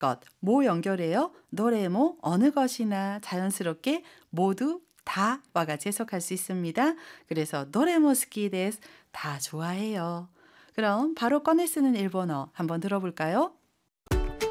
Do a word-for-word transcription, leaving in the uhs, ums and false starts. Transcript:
것, 뭐 연결해요? 도레모 어느 것이나 자연스럽게 모두 다와 같이 해석할 수 있습니다. 그래서 도레모 스키 데스 다 좋아해요. 그럼 바로 꺼내 쓰는 일본어 한번 들어볼까요?